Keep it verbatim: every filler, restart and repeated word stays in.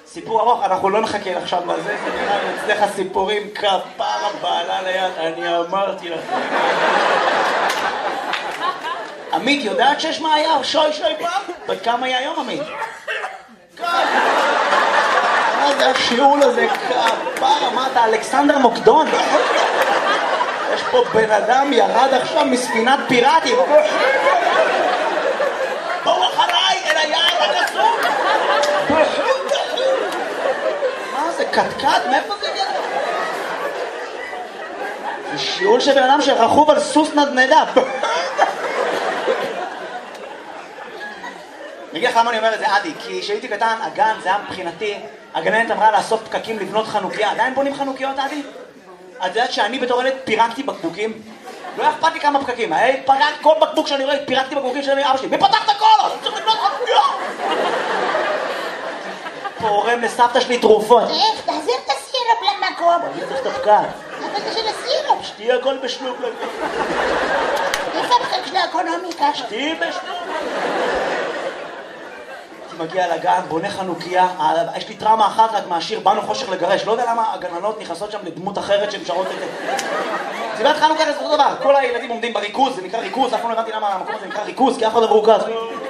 סיפור ארוך, אנחנו לא נחכה עכשיו מה זה, זה נראה לי אצלך סיפורים כפרה בעלה ליד, אני אמרתי לך. עמית, יודעת שיש מה היה? שוי שוי פעם? בכמה היה היום, עמית? מה זה השיעול הזה? כפרה, מה אתה, אלכסנדר מוקדון? יש פה בן אדם ירד עכשיו מספינת פיראטים. בואו אחריי אל היעד הקסום. מה זה, קטקט? מאיפה זה הגיע? זה שיעול של בן אדם שרכוב על סוס נדנדה. אני אגיד לך למה אני אומר את זה, עדי, כי כשהייתי קטן, הגן, זה היה מבחינתי, הגננת אמרה לאסוף פקקים לבנות חנוכיה. עדיין בונים חנוכיות, עדי? את יודעת שאני בתור ילד פירקתי בקבוקים? לא היה אכפת לי כמה פקקים, היה פרק כל בקבוק שאני רואה, פירקתי בקבוקים של אבא שלי. מי פתח את הכל? אני צריך לבנות חנוכיה! פורם לסבתא שלי תרופות. איך, תחזיר את הסירופ למקום. אני צריך את הפקק. אבל זה של הסירופ. שתהיה הכל בשלוק לבי. איפה הפקק של האקונומיקה? שתהיה בשלוק. מגיע לגן, בונה חנוכיה, יש לי טראומה אחת רק מהשיר באנו חושך לגרש, לא יודע למה הגננות נכנסות שם לדמות אחרת שהן שרות את זה. סיבת חנוכה זה אותו דבר, כל הילדים עומדים בריכוז, זה נקרא ריכוז, אף פעם לא הבנתי למה המקום הזה נקרא ריכוז, כי אף אחד לא מרוכז.